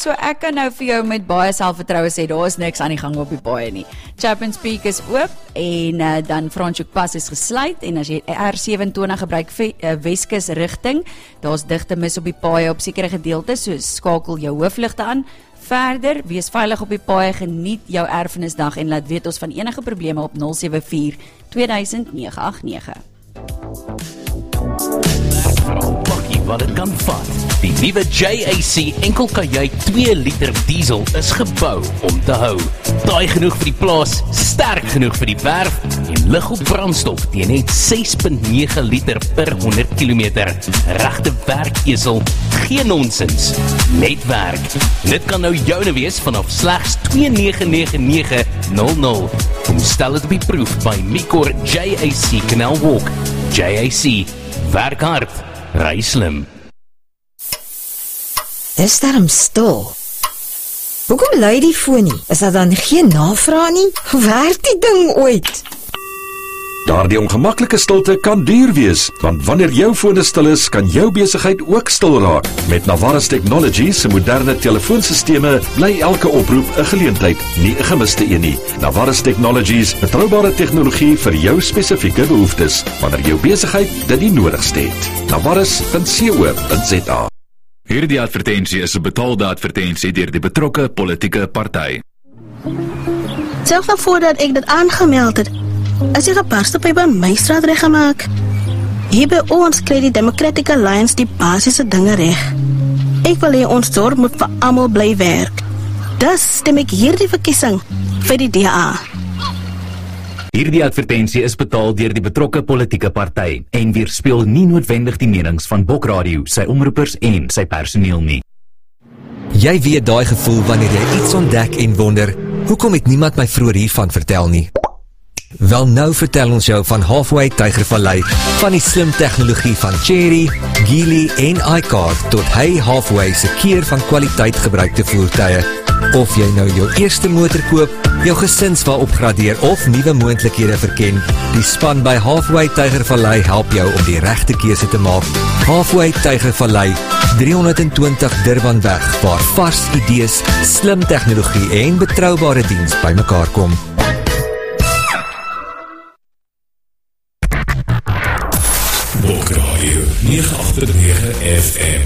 So ek kan nou vir jou met baie selfvertroue sê, daar is niks aan die gang op die paaie nie. Chapman's Peak is oop en dan Franschhoek Pas is gesluit en as jy R27 gebruik Weskus rigting, daar's digte mis op die paaie op sekere gedeeltes, so skakel jou hoofligte aan. Verder, wees veilig op die paaie, geniet jou erfenisdag en laat weet ons van enige probleme op 074 2000 989. Bakkie wat het kan vat. Die nuwe JAC enkel kajuit 2 liter diesel is gebou om te hou. Taai genoeg vir die plaas, sterk genoeg vir die werf en lig op brandstof teen net 6.9 liter per 100 km. Regte werkesel, geen nonsens, net werk. Dit kan nou joune wees vanaf slegs 299900. Kom stel dit op die proef by Micor JAC Canal Walk. JAC, werk hard, ry slim. Dis daarom stil. Hoekom lui die foon nie? Is daar dan geen navraag nie? Werk die ding ooit? Daardie ongemaklike stilte kan duur wees, want wanneer jou foon stil is, kan jou besigheid ook stil raak. Met Navarus Technologies se moderne telefoonsisteme bly elke oproep 'n geleentheid, nie 'n gemiste een nie. Navarus Technologies, betroubare tegnologie vir jou spesifieke behoeftes, wanneer jou besigheid dit die nodigste het. Navarus.co.za. Hierdie advertensie is 'n betaalde advertensie deur die betrokke politieke party. Selfs al voordat ek dit aangemeld het, is die gebarste pyp by my straat reggemaak. Hier by ons kry die Democratic Alliance die basiese dinge reg. Ek wil hê ons dorp moet vir almal bly werk. Dus stem ek hierdie verkiesing vir die DA. Hierdie advertensie is betaal deur die betrokke politieke party en weerspieël nie noodwendig die menings van Bokradio, sy omroepers en sy personeel nie. Jy weet daai gevoel wanneer jy iets ontdek en wonder, hoekom het niemand my vroeër hiervan vertel nie? Wel nou vertel ons jou van Halfway Tygervallei, van die slim tegnologie van Chery, Geely en iCar tot hy Halfway se keer van kwaliteit gebruikte voertuie. Of jy nou jou eerste motor koop, jou gesinswa opgradeer of nuwe moontlikhede verken, die span by Halfway Tygervallei help jou om die regte keuse te maak. Halfway Tygervallei, 320 Durbanweg, waar vars idees, slim tegnologie en betroubare diens bymekaar kom. Bokradio 989 FM.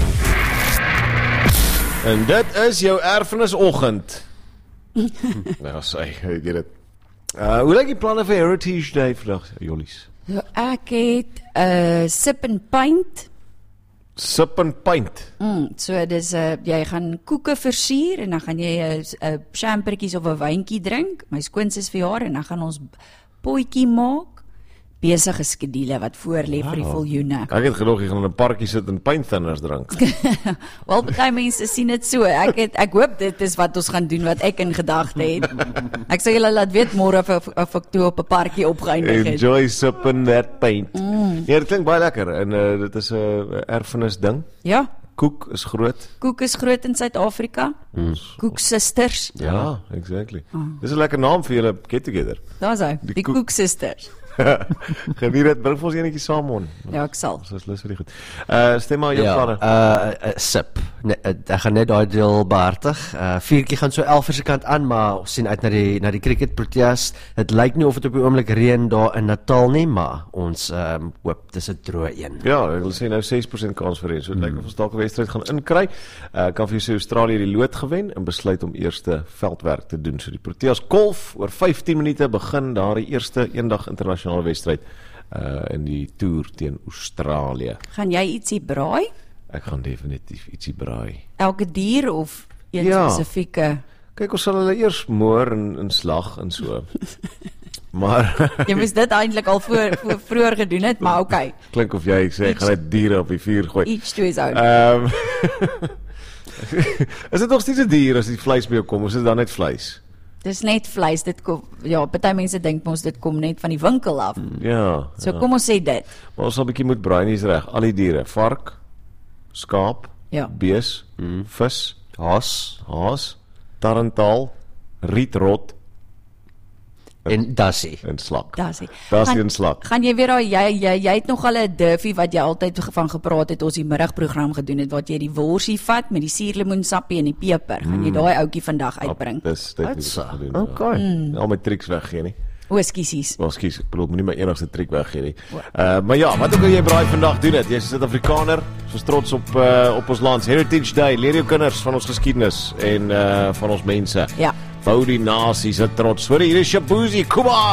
En dit is jou erfenisoggend. Nou, ek weet dit. Hoe lyk die planne vir Heritage Day vandag, Jollies? So ek het sip and paint. Sip and paint? So dis, jy gaan koeke versier en dan gaan jy champertjies of 'n wyntjie drink. My skoonsis verjaar en dan gaan ons potjie maak. Besige skedule wat voor lê vir die voljoene. Ek het gedog jy gaan in 'n parkie sit en pint thinners drink. Wel, baie mense sien dit so. Ek hoop dit is wat ons gaan doen, wat ek in gedagte het. Ek sal julle laat weet môre of ek toe op 'n parkie opgeëindig het. Enjoy sipping that paint. Ja, dit klink baie lekker en dit is 'n erfenis ding. Ja. Koek is groot. Koek is groot in Suid-Afrika. Koek Sisters. Ja, exactly. Dis 'n lekker naam vir julle get together. Daar's hy, die Koek Sisters. Geniet dit, bring vir ons enetjie saam on. Ja, ek sal. Soos lus vir die goed. Stem maar jou planne. Sip. Ek gaan net daai deel behartig. Vuurtjie gaan so 11 se kant aan, maar ons sien uit na die cricket Proteas. Dit lyk nie of dit op die oomblik reën daar in Natal nie, maar ons hoop dis 'n droë een. Ja, ek wil sê nou 6% kans vir reën. So dit lyk of ons dalk 'n wedstryd gaan inkry. Kan vir jou sê Australië die lood gewen en besluit om eerste veldwerk te doen. So die Proteas golf oor 15 minute begin daar die eerste eendag internasionale wedstryd in die toer teen Australië. Gaan jy ietsie braai? Ek gaan definitief ietsie braai. Elke dier of een spesifieke? Kyk, ons sal hulle eers moor en slag en so. Maar jy moes dit eintlik al vroeër gedoen het, maar okay. Klink of jy sê ek gaan net diere op die vuur gooi. Each to his own. Is dit nog steeds 'n dier as die vleis by jou kom, of is dit dan net vleis? Dis net vleis, dit kom, ja, baie mense dink ons dit kom net van die winkel af. Ja. So kom ons sê dit. Maar ons sal 'n bietjie moet braai, nie is reg. Al die diere, vark, skaap, bees, vis, haas, tarantaal, rietrot, en dassie. En slak. Dassie. Dassie en slak. Gaan jy weer daai jy het nog al 'n duffie wat jy altyd van gepraat het, ons die middagprogram gedoen het, wat jy die worsie vat met die suurlemoensappie en die peper. Gaan jy daai ouetjie vandag uitbring? Dis gedoen. Okay. Al my triks weggee nie. O, ekskusies. Ekskuus, ek bedoel moenie my enigste triek weggee nie. Maar ja, wat ook al jy braai vandag doen dit. Jy's 'n Suid-Afrikaner, ons trots op ons land. Heritage Day, leer jou kinders van ons geskiedenis en van ons mense. Ja. Bou die nasie se trots. Hoor hier is Shabuzi, kom aan.